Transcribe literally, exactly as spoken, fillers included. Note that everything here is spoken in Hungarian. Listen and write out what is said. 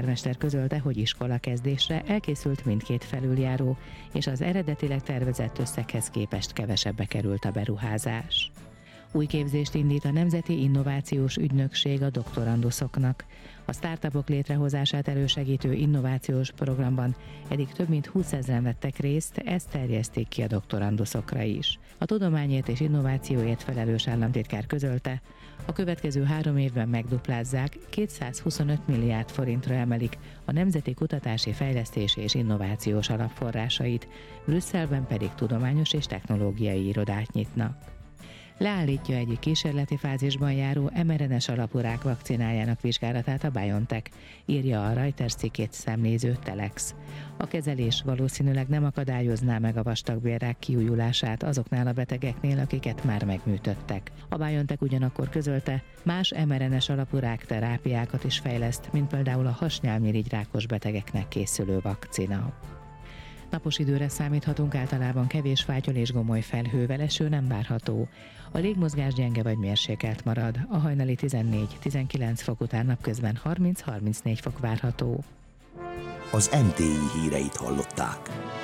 polgármester közölte, hogy iskolakezdésre elkészült mindkét felüljáró, és az eredetileg tervezett összeghez képest kevesebbe került a beruházás. Új képzést indít a Nemzeti Innovációs Ügynökség a doktoranduszoknak. A startupok létrehozását elősegítő innovációs programban eddig több mint húszezren vettek részt, ezt terjeszték ki a doktoranduszokra is. A tudományért és innovációért felelős államtitkár közölte, a következő három évben megduplázzák, kétszázhuszonöt milliárd forintra emelik a Nemzeti Kutatási, Fejlesztési és Innovációs Alapforrásait, Brüsszelben pedig tudományos és technológiai irodát nyitnak. Leállítja egyik kísérleti fázisban járó em er en es alapú rák vakcinájának vizsgálatát a BioNTech, írja a Reuters cikkét szemléző Telex. A kezelés valószínűleg nem akadályozná meg a vastagbélrák kiújulását azoknál a betegeknél, akiket már megműtöttek. A BioNTech ugyanakkor közölte, más em er en es alapú rákterápiákat is fejleszt, mint például a hasnyálmirigyrákos betegeknek készülő vakcina. Napos időre számíthatunk, általában kevés fátyol és gomoly felhővel, eső nem várható. A légmozgás gyenge vagy mérsékelt marad, a hajnali tizennégy-tizenkilenc fok után napközben harminc-harmincnégy fok várható. Az em té i híreit hallották.